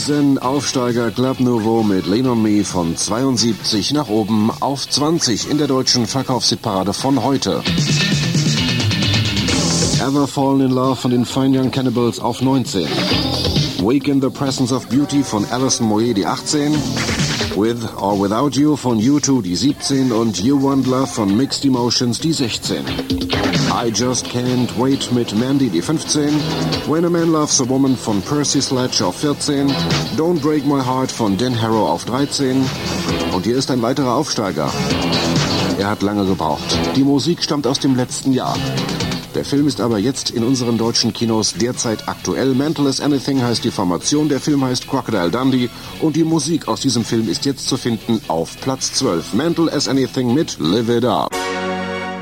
15 Aufsteiger Club Nouveau mit Lean on Me von 72 nach oben auf 20 in der deutschen Verkaufshitparade von heute. Ever Fallen in Love von den Fine Young Cannibals auf 19. Wake in the Presence of Beauty von Alison Moyet die 18. With or Without You von U2 die 17 und You Want Love von Mixed Emotions die 16. I Just Can't Wait mit Mandy die 15. When a Man Loves a Woman von Percy Sledge auf 14. Don't Break My Heart von Dan Harrow auf 13. Und hier ist ein weiterer Aufsteiger. Er hat lange gebraucht. Die Musik stammt aus dem letzten Jahr. Der Film ist aber jetzt in unseren deutschen Kinos derzeit aktuell. Mental as Anything heißt die Formation, der Film heißt Crocodile Dundee und die Musik aus diesem Film ist jetzt zu finden auf Platz 12. Mental as Anything mit Live It Up.